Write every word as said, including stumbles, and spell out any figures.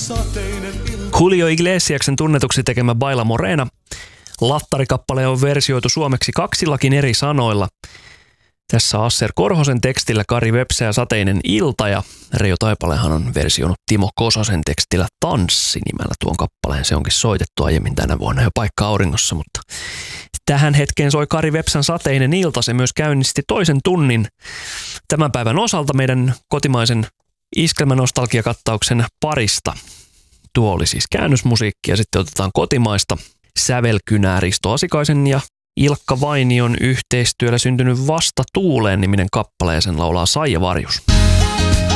Julio Iglesiaksen tunnetuksi tekemä Baila Morena. Lattarikappale on versioitu suomeksi kaksillakin eri sanoilla. Tässä Asser Korhosen tekstillä Kari Vepsä ja Sateinen ilta, ja Reijo Taipalehan on versioinut Timo Kososen tekstillä Tanssi nimellä tuon kappaleen. Se onkin soitettu aiemmin tänä vuonna jo Paikka auringossa, mutta tähän hetkeen soi Kari Vepsän Sateinen ilta. Se myös käynnisti toisen tunnin tämän päivän osalta meidän kotimaisen iskelmänostalgiakattauksen parista. Tuo oli siis käännösmusiikki, ja sitten otetaan kotimaista sävelkynää Risto Asikaisen ja Ilkka Vainion yhteistyöllä syntynyt Vasta tuuleen -niminen kappale, ja sen laulaa Saija Varjus.